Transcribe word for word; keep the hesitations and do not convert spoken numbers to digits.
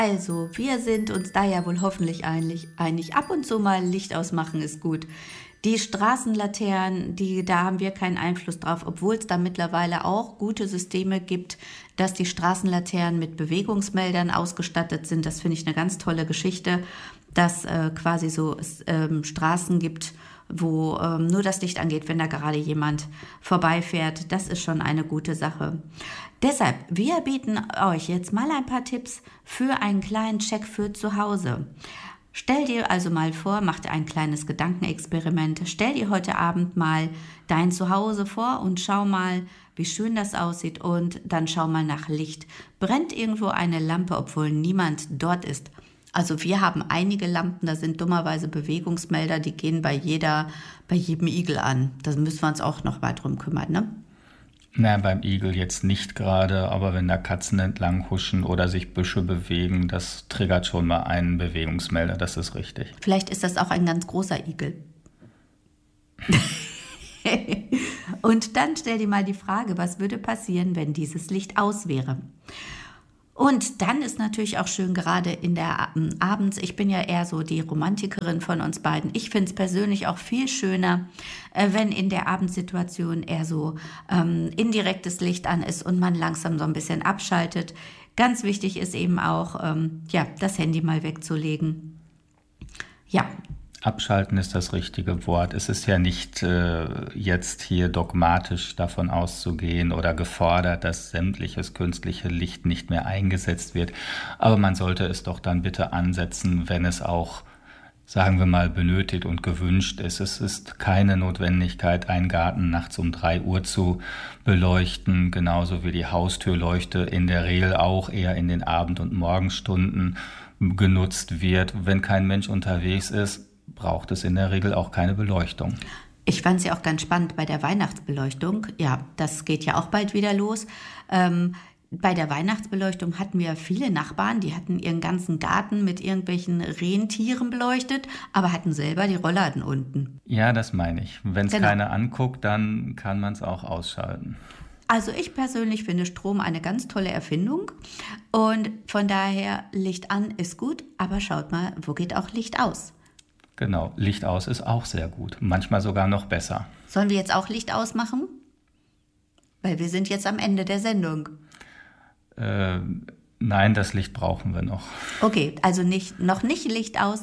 Also, wir sind uns da ja wohl hoffentlich einig, einig. Ab und zu mal Licht ausmachen ist gut. Die Straßenlaternen, die, da haben wir keinen Einfluss drauf, obwohl es da mittlerweile auch gute Systeme gibt, dass die Straßenlaternen mit Bewegungsmeldern ausgestattet sind. Das finde ich eine ganz tolle Geschichte, dass äh, quasi so es ähm, Straßen gibt, wo ähm, nur das Licht angeht, wenn da gerade jemand vorbeifährt. Das ist schon eine gute Sache. Deshalb, wir bieten euch jetzt mal ein paar Tipps für einen kleinen Check für zu Hause. Stell dir also mal vor, mach dir ein kleines Gedankenexperiment. Stell dir heute Abend mal dein Zuhause vor und schau mal, wie schön das aussieht, und dann schau mal nach Licht. Brennt irgendwo eine Lampe, obwohl niemand dort ist? Also wir haben einige Lampen, da sind dummerweise Bewegungsmelder, die gehen bei jeder, bei jedem Igel an. Da müssen wir uns auch noch mal drum kümmern, ne? Na, beim Igel jetzt nicht gerade, aber wenn da Katzen entlang huschen oder sich Büsche bewegen, das triggert schon mal einen Bewegungsmelder, das ist richtig. Vielleicht ist das auch ein ganz großer Igel. Und dann stell dir mal die Frage, was würde passieren, wenn dieses Licht aus wäre? Und dann ist natürlich auch schön, gerade in der ähm, abends, ich bin ja eher so die Romantikerin von uns beiden. Ich finde es persönlich auch viel schöner, äh, wenn in der Abendsituation eher so ähm, indirektes Licht an ist und man langsam so ein bisschen abschaltet. Ganz wichtig ist eben auch, ähm, ja, das Handy mal wegzulegen. Ja. Abschalten ist das richtige Wort. Es ist ja nicht äh, jetzt hier dogmatisch davon auszugehen oder gefordert, dass sämtliches künstliche Licht nicht mehr eingesetzt wird. Aber man sollte es doch dann bitte ansetzen, wenn es auch, sagen wir mal, benötigt und gewünscht ist. Es ist keine Notwendigkeit, einen Garten nachts um drei Uhr zu beleuchten, genauso wie die Haustürleuchte in der Regel auch eher in den Abend- und Morgenstunden genutzt wird. Wenn kein Mensch unterwegs ist, braucht es in der Regel auch keine Beleuchtung. Ich fand es ja auch ganz spannend bei der Weihnachtsbeleuchtung. Ja, das geht ja auch bald wieder los. Ähm, bei der Weihnachtsbeleuchtung hatten wir viele Nachbarn, die hatten ihren ganzen Garten mit irgendwelchen Rentieren beleuchtet, aber hatten selber die Rollladen unten. Ja, das meine ich. Wenn es Genau. keiner anguckt, dann kann man es auch ausschalten. Also ich persönlich finde Strom eine ganz tolle Erfindung, und von daher Licht an ist gut, aber schaut mal, wo geht auch Licht aus? Genau, Licht aus ist auch sehr gut, manchmal sogar noch besser. Sollen wir jetzt auch Licht ausmachen? Weil wir sind jetzt am Ende der Sendung. Äh, nein, das Licht brauchen wir noch. Okay, also nicht, noch nicht Licht aus,